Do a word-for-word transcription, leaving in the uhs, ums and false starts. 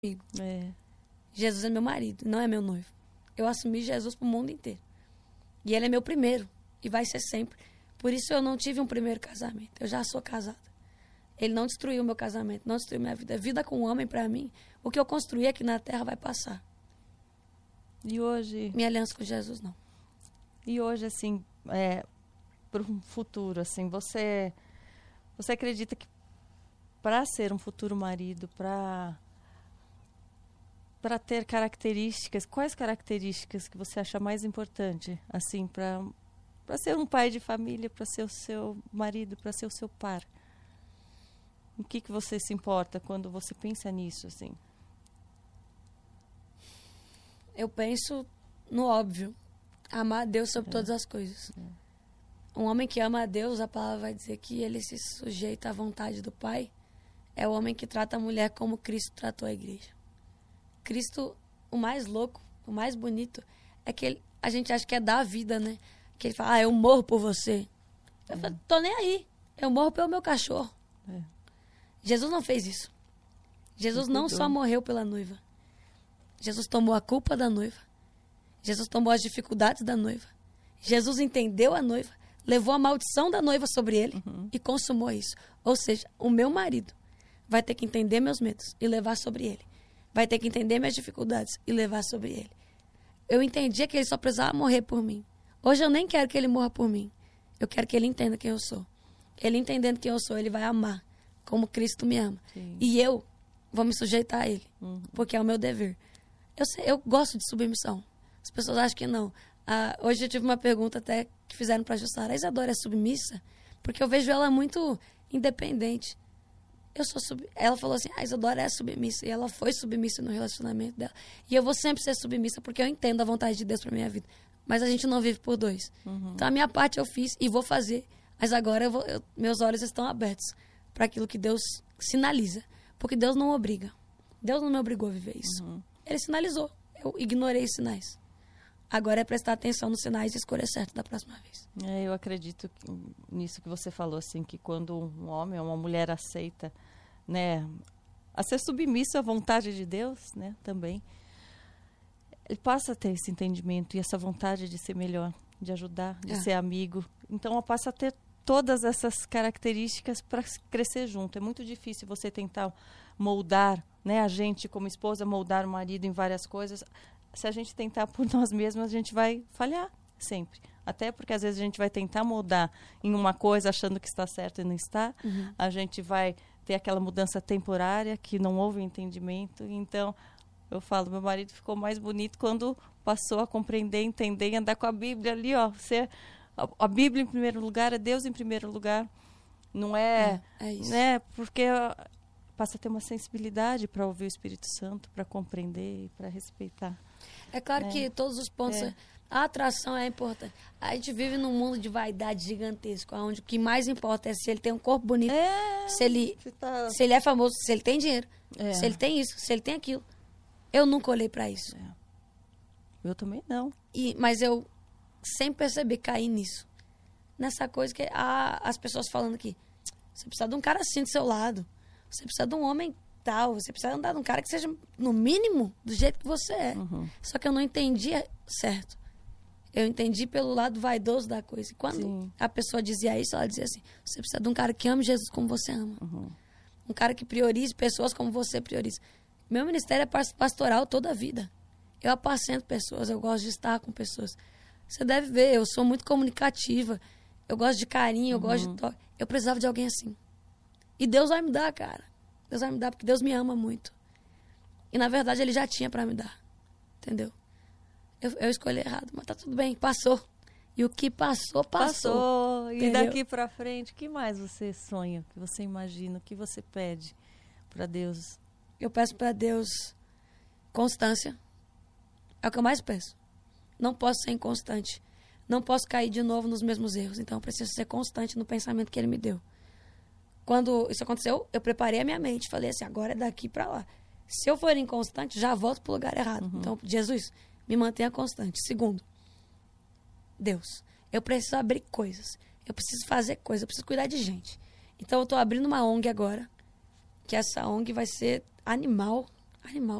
comigo. É. Jesus é meu marido, não é meu noivo. Eu assumi Jesus pro mundo inteiro. E ele é meu primeiro. E vai ser sempre. Por isso eu não tive um primeiro casamento. Eu já sou casada. Ele não destruiu o meu casamento, não destruiu minha vida. A vida com um homem, pra mim, o que eu construí aqui na terra vai passar. E hoje... Minha aliança com Jesus, não. E hoje, assim, é, para um futuro, assim, você, você acredita que para ser um futuro marido, para para ter características, quais características que você acha mais importante, assim, para para ser um pai de família, para ser o seu marido, para ser o seu par? O que que você se importa quando você pensa nisso, assim? Eu penso no óbvio. Amar a Deus sobre É. todas as coisas. É. Um homem que ama a Deus, a palavra vai dizer que ele se sujeita à vontade do Pai. É o homem que trata a mulher como Cristo tratou a igreja. Cristo, o mais louco, o mais bonito, é que ele, a gente acha que é dar a vida, né? Que ele fala, ah, eu morro por você. Eu falo, tô nem aí. Eu morro pelo meu cachorro. É. Jesus não fez isso. Jesus Ele não cuidou. só morreu pela noiva. Jesus tomou a culpa da noiva. Jesus tomou as dificuldades da noiva. Jesus entendeu a noiva, levou a maldição da noiva sobre ele Uhum. e consumou isso. Ou seja, o meu marido vai ter que entender meus medos e levar sobre ele. Vai ter que entender minhas dificuldades e levar sobre ele. Eu entendia que ele só precisava morrer por mim. Hoje eu nem quero que ele morra por mim. Eu quero que ele entenda quem eu sou. Ele entendendo quem eu sou, ele vai amar como Cristo me ama. Sim. E eu vou me sujeitar a ele, Uhum. porque é o meu dever. Eu, sei, eu gosto de submissão. As pessoas acham que não. Ah, hoje eu tive uma pergunta até que fizeram para a Jussara. A Isadora é submissa? Porque eu vejo ela muito independente. Eu sou sub... Ela falou assim, a Isadora é submissa. E ela foi submissa no relacionamento dela. E eu vou sempre ser submissa porque eu entendo a vontade de Deus para minha vida. Mas a gente não vive por dois. Uhum. Então a minha parte eu fiz e vou fazer. Mas agora eu vou... eu... meus olhos estão abertos para aquilo que Deus sinaliza. Porque Deus não obriga. Deus não me obrigou a viver isso. Uhum. Ele sinalizou. Eu ignorei os sinais. Agora é prestar atenção nos sinais e escolher certo da próxima vez. É, eu acredito que, nisso que você falou, assim, que quando um homem ou uma mulher aceita, né, a ser submisso à vontade de Deus, né, também, ele passa a ter esse entendimento e essa vontade de ser melhor, de ajudar, de É. ser amigo. Então, ela passa a ter todas essas características para crescer junto. É muito difícil você tentar moldar, né, a gente como esposa, moldar o marido em várias coisas. Se a gente tentar por nós mesmos, a gente vai falhar sempre. Até porque às vezes a gente vai tentar moldar em uma coisa achando que está certo e não está. Uhum. A gente vai ter aquela mudança temporária que não houve entendimento. Então, eu falo, meu marido ficou mais bonito quando passou a compreender, entender e andar com a Bíblia ali, ó. Você, a, a Bíblia em primeiro lugar, é Deus em primeiro lugar. Não é, É, é isso. né? Porque passa a ter uma sensibilidade para ouvir o Espírito Santo, para compreender e para respeitar. É claro É. que todos os pontos... É. A atração é importante. A gente vive num mundo de vaidade gigantesco, onde o que mais importa é se ele tem um corpo bonito, É, se, ele, você tá... se ele é famoso, se ele tem dinheiro, É. se ele tem isso, se ele tem aquilo. Eu nunca olhei pra isso. Eu também não. E, mas eu, sem perceber, caí nisso. Nessa coisa que ah, as pessoas falando aqui, você precisa de um cara assim do seu lado. Você precisa de um homem tal. Você precisa andar de um cara que seja, no mínimo, do jeito que você é. Uhum. Só que eu não entendia certo. Eu entendi pelo lado vaidoso da coisa. E quando Sim. a pessoa dizia isso, ela dizia assim, você precisa de um cara que ame Jesus como você ama. Uhum. Um cara que priorize pessoas como você prioriza. Meu ministério é pas- pastoral toda a vida. Eu apacento pessoas, eu gosto de estar com pessoas. Você deve ver, eu sou muito comunicativa. Eu gosto de carinho, eu Uhum. gosto de toque. Eu precisava de alguém assim. E Deus vai me dar, cara. Deus vai me dar, porque Deus me ama muito. E, na verdade, Ele já tinha pra me dar. Entendeu? Eu, eu escolhi errado, mas tá tudo bem, passou. E o que passou, passou. Passou. E Entendeu? daqui pra frente, o que mais você sonha? O que você imagina? O que você pede para Deus? Eu peço pra Deus constância. É o que eu mais peço. Não posso ser inconstante. Não posso cair de novo nos mesmos erros. Então, eu preciso ser constante no pensamento que Ele me deu. Quando isso aconteceu, eu preparei a minha mente. Falei assim, agora é daqui pra lá. Se eu for inconstante, já volto pro lugar errado. Uhum. Então, Jesus, me mantenha constante. Segundo, Deus, eu preciso abrir coisas. Eu preciso fazer coisas. Eu preciso cuidar de gente. Então, eu tô abrindo uma O N G agora. Que essa O N G vai ser animal. Animal.